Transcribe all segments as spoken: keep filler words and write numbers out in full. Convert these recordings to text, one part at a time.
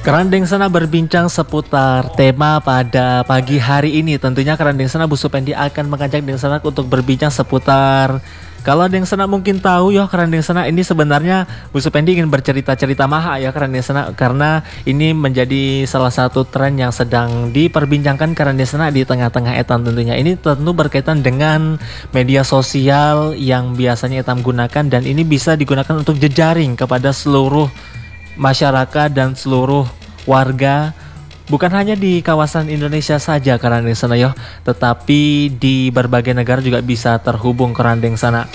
Kerandeng Sana berbincang seputar tema pada pagi hari ini. Tentunya Kerandeng Sana Bu Supendi akan mengajak Deng Sana untuk berbincang seputar, kalau Deng Sana mungkin tahu ya, Kerandeng Sana ini sebenarnya Bu Supendi ingin bercerita-cerita maha ya Kerandeng Sana, karena ini menjadi salah satu tren yang sedang diperbincangkan Kerandeng Sana di tengah-tengah etam tentunya. Ini tentu berkaitan dengan media sosial yang biasanya etam gunakan, dan ini bisa digunakan untuk jejaring kepada seluruh masyarakat dan seluruh warga, bukan hanya di kawasan Indonesia saja Kerandeng Sana yo, tetapi di berbagai negara juga bisa terhubung Kerandeng Sana.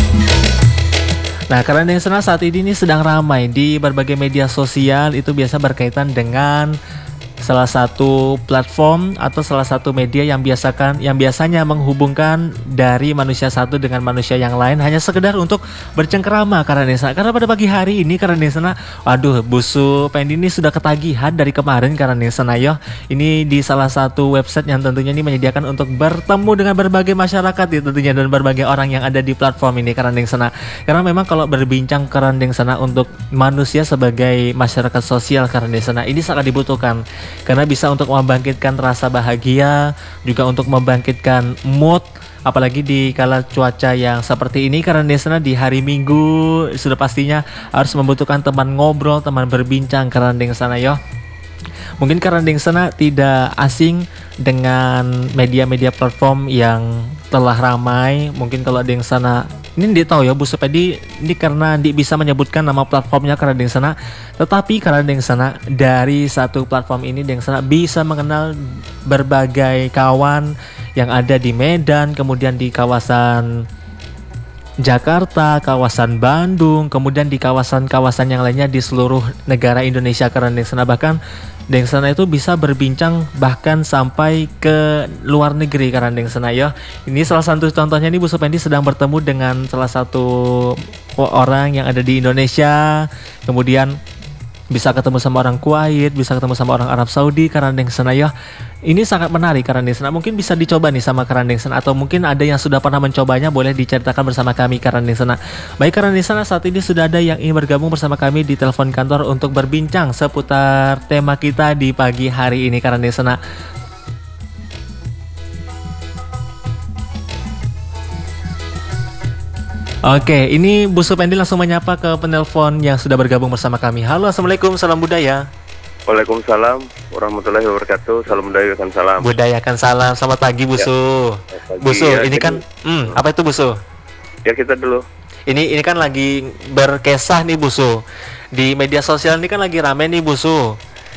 Nah, Kerandeng Sana saat ini sedang ramai di berbagai media sosial, itu biasa berkaitan dengan salah satu platform atau salah satu media yang biasakan yang biasanya menghubungkan dari manusia satu dengan manusia yang lain hanya sekedar untuk bercengkerama Kerandeng Sana. Karena pada pagi hari ini Kerandeng Sana, waduh, Bu Supendi ini sudah ketagihan dari kemarin Kerandeng Sana yo. Ini di salah satu website yang tentunya ini menyediakan untuk bertemu dengan berbagai masyarakat ya tentunya, dan berbagai orang yang ada di platform ini Kerandeng Sana. Karena memang kalau berbincang Kerandeng Sana untuk manusia sebagai masyarakat sosial Kerandeng Sana ini sangat dibutuhkan, karena bisa untuk membangkitkan rasa bahagia, juga untuk membangkitkan mood, apalagi di kala cuaca yang seperti ini Kerandeng Sana di hari Minggu sudah pastinya harus membutuhkan teman ngobrol, teman berbincang Kerandeng Sana yo. Mungkin Kerandeng Sana tidak asing dengan media-media platform yang telah ramai. Mungkin kalau Deng Sana ini dia tahu ya Bu Supendi, ini karena dia bisa menyebutkan nama platformnya Kerandeng Sana, tetapi Kerandeng Sana dari satu platform ini Deng Sana bisa mengenal berbagai kawan yang ada di Medan, kemudian di kawasan Jakarta, kawasan Bandung, kemudian di kawasan-kawasan yang lainnya di seluruh negara Indonesia Kerandeng Sana. Bahkan Deng Sana itu bisa berbincang bahkan sampai ke luar negeri Kerandeng Sana ya. Ini salah satu contohnya nih, Bu Supendi sedang bertemu dengan salah satu orang yang ada di Indonesia, kemudian bisa ketemu sama orang Kuwait, bisa ketemu sama orang Arab Saudi Kerandeng Sana ya. Ini sangat menarik Kerandeng Sana. Mungkin bisa dicoba nih sama Kerandeng Sana, atau mungkin ada yang sudah pernah mencobanya, boleh diceritakan bersama kami Kerandeng Sana. Baik Kerandeng Sana, saat ini sudah ada yang ingin bergabung bersama kami di telepon kantor untuk berbincang seputar tema kita di pagi hari ini Kerandeng Sana. Oke, ini Bu Supendi langsung menyapa ke penelpon yang sudah bergabung bersama kami. Halo, Assalamualaikum, salam budaya. Waalaikumsalam warahmatullahi wabarakatuh. Salam budaya kan salam. Budayakan salam. Selamat pagi Bu Su. Ya, Bu Su, ya, ini kan hmm, apa itu Bu Su? Ya kita dulu. Ini ini kan lagi berkesah nih Bu Su. Di media sosial ini kan lagi rame nih Bu Su.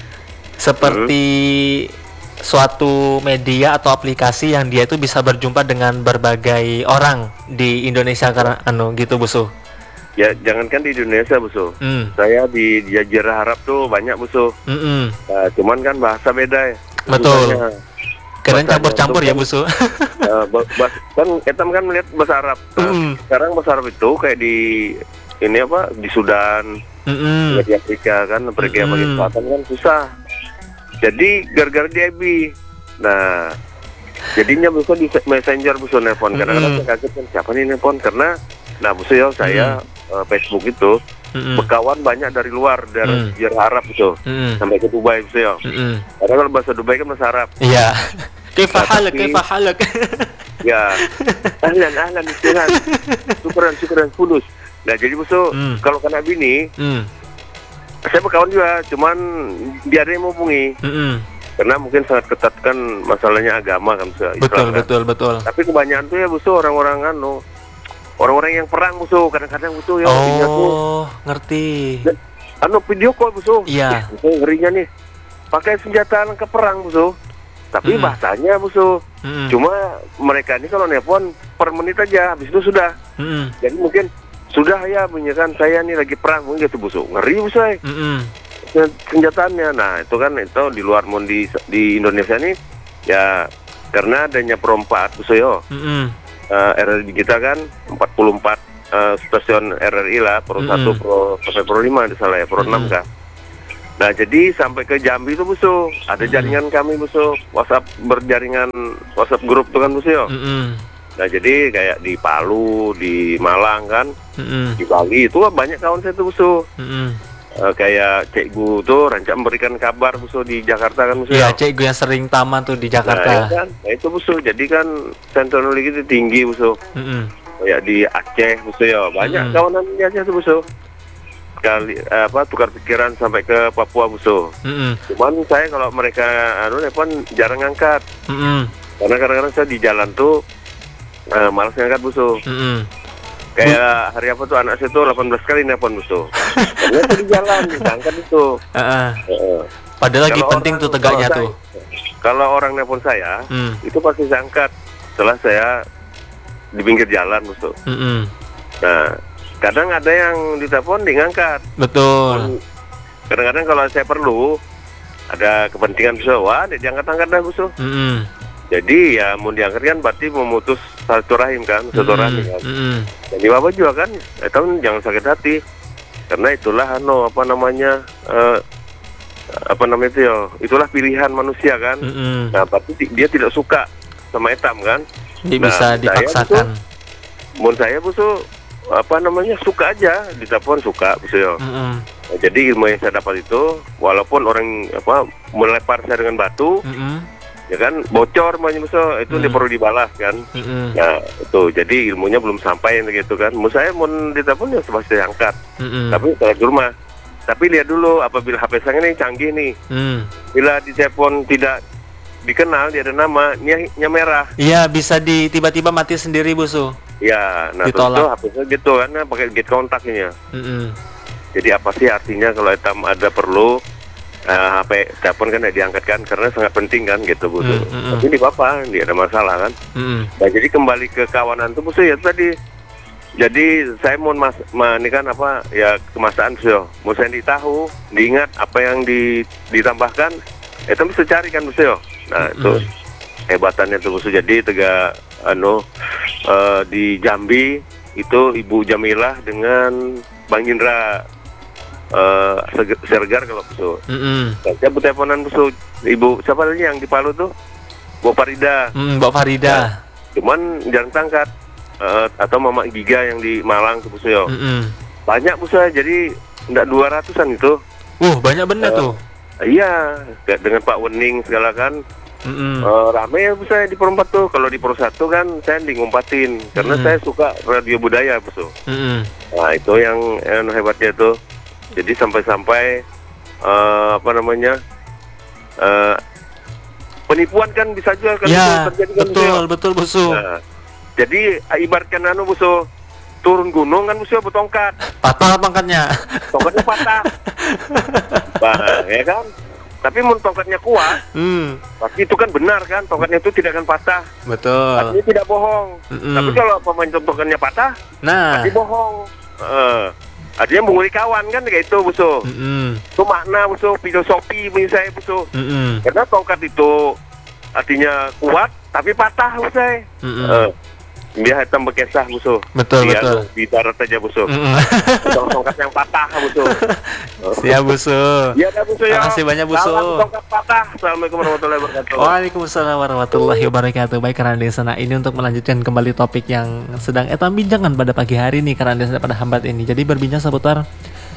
Seperti hmm. suatu media atau aplikasi yang dia itu bisa berjumpa dengan berbagai orang di Indonesia karena anu gitu Bu Su. Ya jangankan di Indonesia Busu, mm. saya di Jazirah Arab tuh banyak Busu. Mm-mm. Nah, cuman kan bahasa beda ya. Betul. Keren campur-campur ya Busu. Ya, kan kita kan melihat bahasa Arab. Nah, mm. Sekarang bahasa Arab itu kayak di ini apa di Sudan, mm-mm. di Afrika kan, Afrika bagian selatan kan susah. Jadi gara-gara D B. Nah, jadinya Busu di Messenger Busu nelpon. Kadang-kadang saya kaget kan siapa nih nelpon, karena nah Busu ya saya mm. Uh, Facebook itu mm-hmm. berkawan banyak dari luar, dari Jazirah mm. Arab itu mm-hmm. sampai ke Dubai gitu ya. Mm-hmm. Karena kalau bahasa Dubai kan bahasa Arab. Iya. Kaifa halak, kaifa halak. Ya. Ahlan, ahlan, syukran. Syukran, syukran, fulus. Nah, jadi Busu mm. kalau kena bini, mm. saya berkawan juga, cuman dia ada yang menghubungi. Mm-hmm. Karena mungkin sangat ketat kan masalahnya agama kan. Betul, Islam, betul, kan? betul. Tapi kebanyakan tuh ya Busu orang-orang anu orang-orang yang perang Busu, kadang-kadang Busu ya. Oh, tuh. Ngerti. Dan, anu video call Busu. Iya. Busu ngerinya nih. Pakai senjata ke perang Busu. Tapi mm. bahasanya Busu. Mm. Cuma mereka ini kalau nelpon per menit aja, habis itu sudah. Mm. Jadi mungkin sudah ya bunyikan saya nih lagi perang mungkin gitu Busu. Ngeri Busu. Mm. Senjataannya. Nah, itu kan itu di luar mun di di Indonesia nih ya karena adanya Pro empat Busu yo. Mm. Uh, R R I kita kan empat puluh empat uh, stasiun R R I lah, Pro satu, mm. Pro sampai Pro lima salah ya, Pro mm. enam kan. Nah, jadi sampai ke Jambi itu Busu, ada mm. jaringan kami Busu, WhatsApp berjaringan WhatsApp grup tuh kan Busu ya. Mm. Nah, jadi kayak di Palu, di Malang kan, mm. di Bali itu banyak kawan saya tuh Busu. Mm. uh, kayak cikgu tuh rancak memberikan kabar busu di Jakarta kan busu. Iya, cikgu yang sering taman tuh di Jakarta. Nah, ya kan? Nah itu busu. Jadi kan teknologi itu tinggi busu. Mm-hmm. Ya di Aceh busu ya banyak mm-hmm. kawanan di Aceh tuh busu. Kali apa tukar pikiran sampai ke Papua busu. Mm-hmm. Cuman saya kalau mereka anu pun jarang ngangkat. Mm-hmm. Karena kadang-kadang saya di jalan tuh uh, malas ngangkat busu. Mm-hmm. Kayak hari apa tuh anak saya tuh delapan belas kali nelpon busu. Karena itu di jalan diangkat itu. Uh-uh. Uh-uh. Padahal lagi penting tuh tegaknya tuh. Saya, kalau orang nelpon saya, mm. itu pasti saya angkat setelah saya di pinggir jalan busu. Mm-hmm. Nah, kadang ada yang ditelepon di ngangkat. Betul. Kadang-kadang kalau saya perlu ada kepentingan busu, wah dia diangkat-angkat dah busu. Mm-hmm. Jadi ya mau diangkat kan berarti memutus silaturahim kan, silaturahmi kan. Mm-hmm. Jadi bapak juga kan, eh, tahun jangan sakit hati, karena itulah ano apa namanya, uh, apa namanya itu ya, itulah pilihan manusia kan. Mm-hmm. Nah berarti dia tidak suka sama etam kan. Jadi nah, bisa dipaksakan. Menurut saya busu apa namanya suka aja, ditelepon suka busu ya. Mm-hmm. Nah, jadi ilmu yang saya dapat itu, walaupun orang apa melempar saya dengan batu. Mm-hmm. Ya kan bocor banyak musuh itu mm. perlu dibalas kan. Mm-hmm. Nah itu jadi ilmunya belum sampai gitu kan. Mau saya mau ditelepon ya pasti angkat. Mm-hmm. Tapi saya di rumah. Tapi lihat dulu apabila H P saya ini canggih nih. Mm. Bila ditelepon tidak dikenal dia ada nama nya merah. Iya bisa di tiba-tiba mati sendiri busu. Ya nah itu H P saya gitu kan pakai get kontaknya. Mm-hmm. Jadi apa sih artinya kalau etam ada perlu Uh, H P telepon kan diangkat kan karena sangat penting kan gitu Bu. Mm, mm, Tapi ini apa? Dia ada masalah kan. Mm. Nah jadi kembali ke kawanan tuh Bu ya tadi. Jadi saya mau mas, ma, ini kan apa ya kemasaan sih. Mau saya ditahu, diingat apa yang di, ditambahkan, itu bisa cari kan Bu. Nah itu mm. hebatannya tuh Bu. Jadi tegak anu uh, di Jambi itu Ibu Jamilah dengan Bang Indra. Uh, Sergar kalau busu. Mm-hmm. Saya teleponan busu ibu siapa lagi yang di Palu tuh? Bu Farida. Mm, Bu Farida. Nah, cuman jarang tangkat. Uh, atau Mama Giga yang di Malang tuh busu yo. Mm-hmm. Banyak busu jadi enggak dua ratusan itu. Uh, banyak bener uh, tuh. Iya, dengan Pak Wening segala kan. Mm-hmm. Uh, rame ya busu di perempat tuh. Kalau di Persatu kan saya di ngumpatin karena mm-hmm. saya suka radio budaya busu. Mm-hmm. Nah, itu yang, yang hebatnya tuh. Jadi sampai-sampai uh, apa namanya uh, penipuan kan bisa juga kan ya, terjadi kan betul busu. Betul busu. Nah, jadi ibaratkan anu busu turun gunung kan busu bertongkat. Patah pangkatnya. Tongkatnya patah. Bah, ya kan. Tapi mun tongkatnya kuat, hmm. pasti itu kan benar kan tongkatnya itu tidak akan patah. Betul. Artinya tidak bohong. Mm-mm. Tapi kalau pemain tongkatnya patah, nah pasti bohong. Uh. Artinya menguri kawan kan kayak itu busu. Mm-hmm. Itu makna busu, filosofi menurut saya busu. Mm-hmm. Karena tongkat itu artinya kuat tapi patah busu. Mm-hmm. Uh, dia hitam berkesah busu. Betul dia betul. Di darat aja busu. Mm-hmm. Tongkat yang patah busu. Siap busu. Iya dah busu ya. Terima kasih banyak busu. Salam tongkat patah. Assalamualaikum warahmatullahi wabarakatuh. Waalaikumsalam warahmatullahi wabarakatuh. Baik karena di sana ini untuk melanjutkan kembali topik yang sedang etam bincangkan pada pagi hari ini karena di pada hambat ini. Jadi berbincang seputar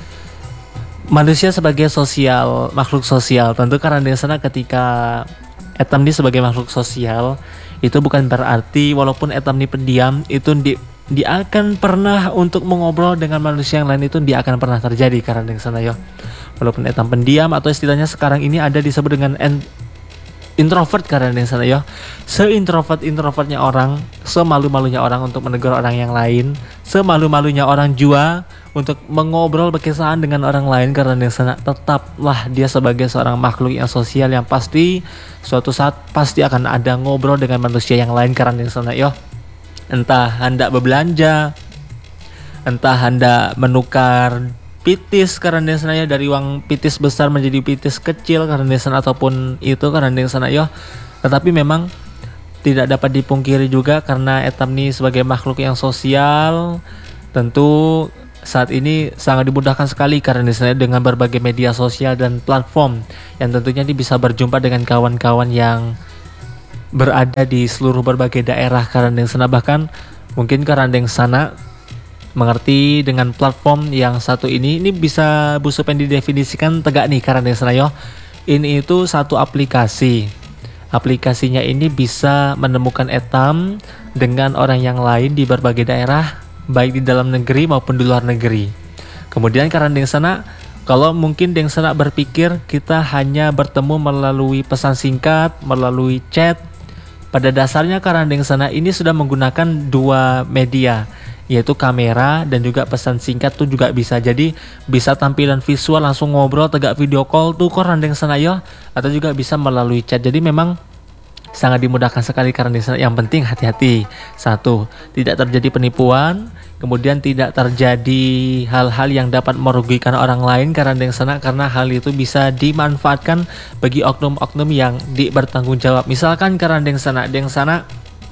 manusia sebagai sosial, makhluk sosial. Tentu karena di sana ketika etam ini sebagai makhluk sosial itu bukan berarti walaupun etam ini pendiam itu di, dia akan pernah untuk mengobrol dengan manusia yang lain itu dia akan pernah terjadi karena di sana ya. Walaupun etam pendiam atau istilahnya sekarang ini ada disebut dengan en, introvert karena di sana ya. Se-introvert introvertnya orang, semalu-malunya orang untuk menegur orang yang lain, semalu-malunya orang jua untuk mengobrol berkisah dengan orang lain karena di sana tetaplah dia sebagai seorang makhluk yang sosial yang pasti suatu saat pasti akan ada ngobrol dengan manusia yang lain karena di sana ya. Entah hendak berbelanja, entah hendak menukar pitis karena di sana ya dari uang pitis besar menjadi pitis kecil karena di sana ataupun itu karena di sana ya. Tetapi memang tidak dapat dipungkiri juga karena etam ini sebagai makhluk yang sosial tentu saat ini sangat dimudahkan sekali karena di sana dengan berbagai media sosial dan platform yang tentunya ini bisa berjumpa dengan kawan-kawan yang berada di seluruh berbagai daerah karena di sana bahkan mungkin karena di sana mengerti dengan platform yang satu ini. Ini bisa Bu Supendi definisikan tegak nih karena yo. Ini itu satu aplikasi. Aplikasinya ini bisa menemukan etam dengan orang yang lain di berbagai daerah, baik di dalam negeri maupun di luar negeri. Kemudian karena di sana, kalau mungkin di sana berpikir kita hanya bertemu melalui pesan singkat, melalui chat. Pada dasarnya karena di sana ini sudah menggunakan dua media, yaitu kamera dan juga pesan singkat tuh juga bisa. Jadi bisa tampilan visual langsung ngobrol tegak video call tuh koran yang sana ya, atau juga bisa melalui chat. Jadi memang sangat dimudahkan sekali karena di sana. Yang penting hati-hati. Satu, tidak terjadi penipuan, kemudian tidak terjadi hal-hal yang dapat merugikan orang lain karena di sana, karena hal itu bisa dimanfaatkan bagi oknum-oknum yang di bertanggung jawab. Misalkan karena di sana, di sana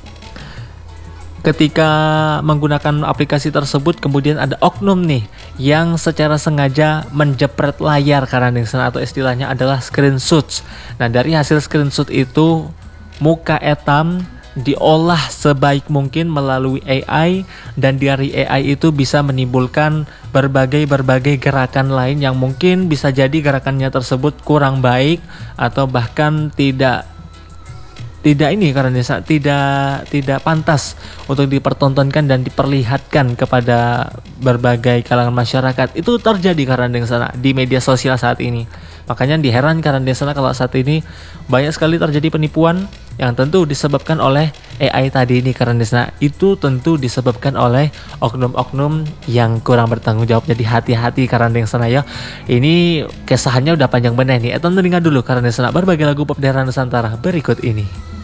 ketika menggunakan aplikasi tersebut kemudian ada oknum nih yang secara sengaja menjepret layar karena di sana, atau istilahnya adalah screenshot. Nah, dari hasil screenshot itu muka etam diolah sebaik mungkin melalui A I, dan dari A I itu bisa menimbulkan berbagai-berbagai gerakan lain yang mungkin bisa jadi gerakannya tersebut kurang baik atau bahkan tidak tidak ini karena tidak tidak pantas untuk dipertontonkan dan diperlihatkan kepada berbagai kalangan masyarakat. Itu terjadi karena di sana di media sosial saat ini. Makanya diheran karena di sana kalau saat ini banyak sekali terjadi penipuan yang tentu disebabkan oleh A I tadi ini. Karena di sana itu tentu disebabkan oleh oknum-oknum yang kurang bertanggung jawab. Jadi hati-hati karena di sana ya. Ini kesahannya udah panjang benar nih. Eton dengar dulu karena di sana berbagai lagu pop daerah Nusantara berikut ini.